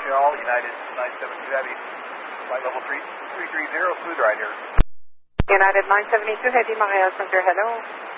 Montreal, United 972 Heavy, flight level 330, smooth ride here. United 972 Heavy, Montreal Center, hello.